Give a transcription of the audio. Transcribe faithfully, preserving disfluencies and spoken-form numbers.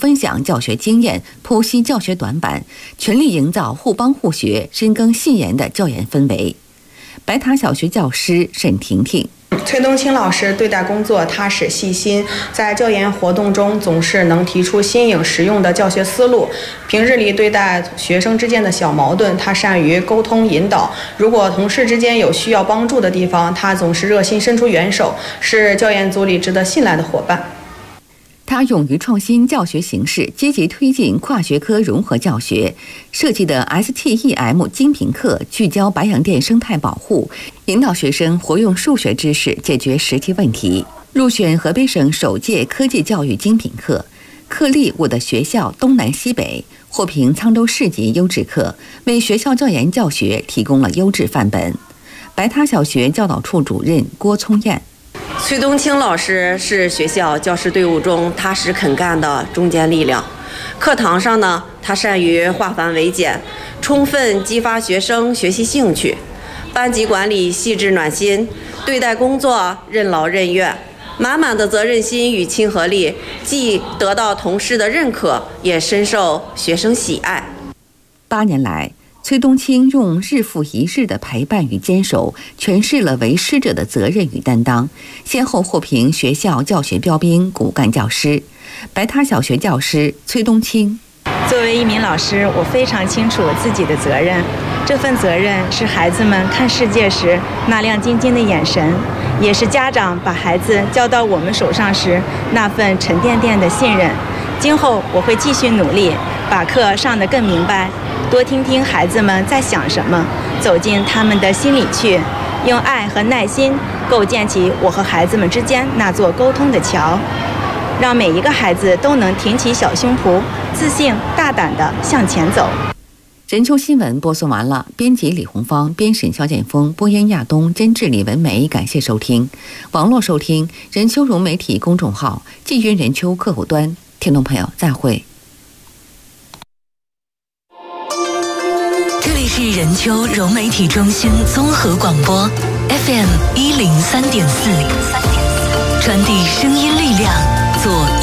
分享教学经验，剖析教学短板，全力营造互帮互学、深耕细研的教研氛围。白塔小学教师沈婷婷。 崔东青老师对待工作踏实细心，在教研活动中总是能提出新颖实用的教学思路。平日里对待学生之间的小矛盾，他善于沟通引导。如果同事之间有需要帮助的地方，他总是热心伸出援手，是教研组里值得信赖的伙伴。 他勇于创新教学形式，积极推进跨学科融合教学，设计的 S T E M 精品课聚焦白洋淀生态保护，引导学生活用数学知识解决实际问题。入选河北省首届科技教育精品课，课例我的学校东南西北，获评沧州市级优质课，为学校教研教学提供了优质范本。白塔小学教导处主任郭聪燕。 崔东青老师是学校教师队伍中踏实肯干的中坚力量。课堂上呢，他善于化繁为简，充分激发学生学习兴趣。班级管理细致暖心，对待工作任劳任怨，满满的责任心与亲和力，既得到同事的认可，也深受学生喜爱。 八年来，崔东青用日复一日的陪伴与坚守，诠释了为师者的责任与担当，先后获评学校教学标兵、骨干教师。白塔小学教师崔东青。 作为一名老师，我非常清楚自己的责任，这份责任是孩子们看世界时那亮晶晶的眼神，也是家长把孩子交到我们手上时那份沉甸甸的信任。今后我会继续努力，把课上得更明白，多听听孩子们在想什么，走进他们的心里去，用爱和耐心构建起我和孩子们之间那座沟通的桥，让每一个孩子都能挺起小胸脯，自信大胆地向前走。 人秋新闻播送完了，编辑李红芳，编审肖建峰，播音亚东，监制李文梅。感谢收听。网络收听人秋融媒体公众号，纪云人秋客户端。听众朋友，再会。 这里是人秋融媒体中心综合广播 F M 一零三点四，传递声音力量，做